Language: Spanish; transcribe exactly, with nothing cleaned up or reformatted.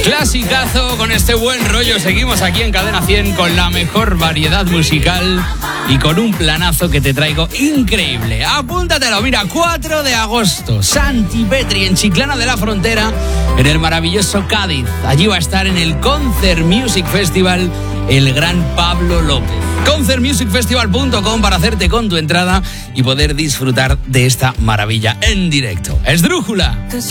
Clasicazo con este buen rollo. Seguimos aquí en Cadena cien con la mejor variedad musical y con un planazo que te traigo increíble. Apúntatelo, mira, cuatro de agosto, Santi Petri en Chiclana de la Frontera, en el maravilloso Cádiz. Allí va a estar en el Concert Music Festival el gran Pablo López. concert music festival punto com para hacerte con tu entrada y poder disfrutar de esta maravilla en directo. Esdrújula.